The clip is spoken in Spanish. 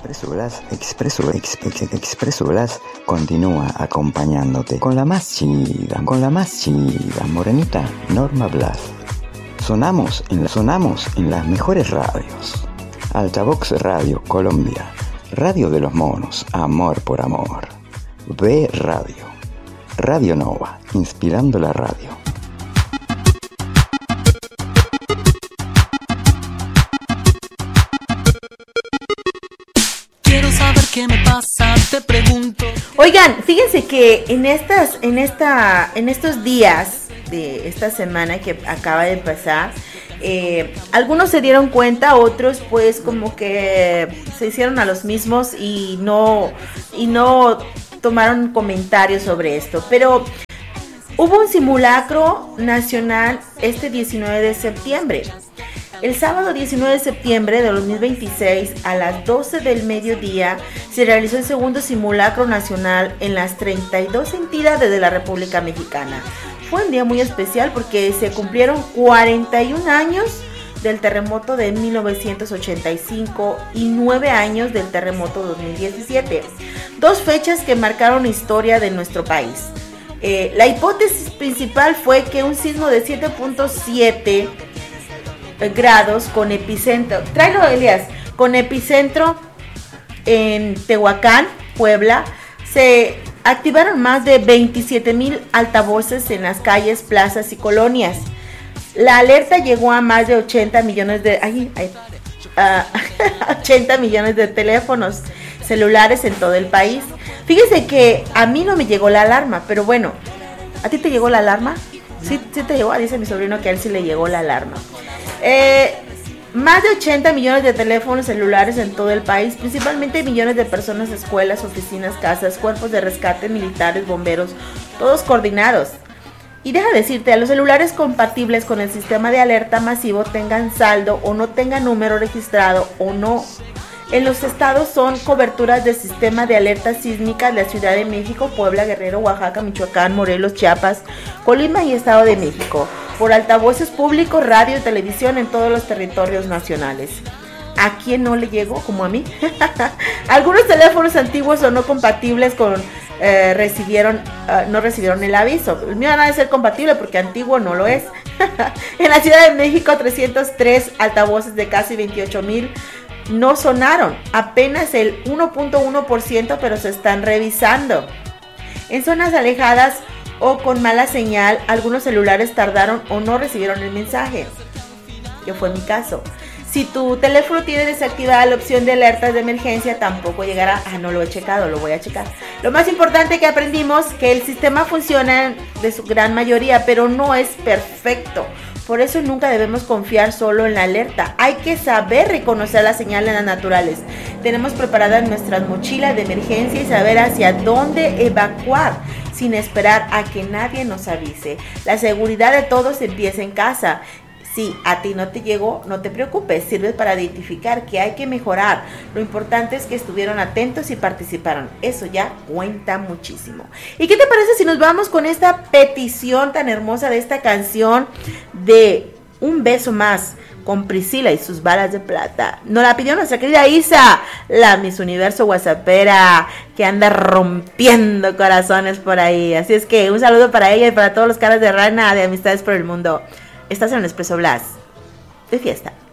Expreso Blas continúa acompañándote con la más chida, morenita Norma Blas. Sonamos en las mejores radios. Altavox Radio Colombia, Radio de los Monos, Amor por Amor. B Radio, Radio Nova, inspirando la radio. ¿Qué me pasa? Te pregunto. Oigan, fíjense que en estos días de esta semana que acaba de pasar, algunos se dieron cuenta, otros pues como que se hicieron a los mismos y no tomaron comentarios sobre esto, pero hubo un simulacro nacional este 19 de septiembre. El sábado 19 de septiembre de 2026 a las 12 del mediodía se realizó el segundo simulacro nacional en las 32 entidades de la República Mexicana. Fue un día muy especial porque se cumplieron 41 años del terremoto de 1985 y 9 años del terremoto 2017. Dos fechas que marcaron historia de nuestro país. La hipótesis principal fue que un sismo de 7.7 grados con epicentro, tráelo Elias, con epicentro en Tehuacán, Puebla, se activaron más de 27,000 altavoces en las calles, plazas y colonias. La alerta llegó a más de 80 millones de 80 millones de teléfonos celulares en todo el país. Fíjese que a mí no me llegó la alarma, pero bueno, ¿a ti te llegó la alarma? Sí te llegó, dice mi sobrino que a él sí le llegó la alarma. Más de 80 millones de teléfonos celulares en todo el país, principalmente millones de personas, escuelas, oficinas, casas, cuerpos de rescate, militares, bomberos, todos coordinados. Y deja decirte, a los celulares compatibles con el sistema de alerta masivo tengan saldo o no tengan número registrado o no. En los estados son coberturas del sistema de alerta sísmica de la Ciudad de México, Puebla, Guerrero, Oaxaca, Michoacán, Morelos, Chiapas, Colima y Estado de México, por altavoces públicos, radio y televisión en todos los territorios nacionales. ¿A quién no le llegó? Como a mí. Algunos teléfonos antiguos o no compatibles no recibieron el aviso. El mío no debe ser compatible porque antiguo no lo es. En la Ciudad de México, 303 altavoces de casi 28,000 no sonaron, apenas el 1.1%, pero se están revisando. En zonas alejadas o con mala señal, algunos celulares tardaron o no recibieron el mensaje, que fue mi caso. Si tu teléfono tiene desactivada la opción de alertas de emergencia, tampoco llegará. No lo he checado, lo voy a checar. Lo más importante que aprendimos, que el sistema funciona de su gran mayoría, pero no es perfecto. Por eso nunca debemos confiar solo en la alerta. Hay que saber reconocer las señales naturales. Tenemos preparadas nuestras mochilas de emergencia y saber hacia dónde evacuar sin esperar a que nadie nos avise. La seguridad de todos empieza en casa. Si a ti no te llegó, no te preocupes, sirve para identificar que hay que mejorar. Lo importante es que estuvieron atentos y participaron. Eso ya cuenta muchísimo. ¿Y qué te parece si nos vamos con esta petición tan hermosa de esta canción de Un beso más con Priscila y sus balas de plata? Nos la pidió nuestra querida Isa, la Miss Universo WhatsAppera, que anda rompiendo corazones por ahí. Así es que un saludo para ella y para todos los caras de rana de Amistades por el Mundo. Estás en el Expreso Blas de fiesta.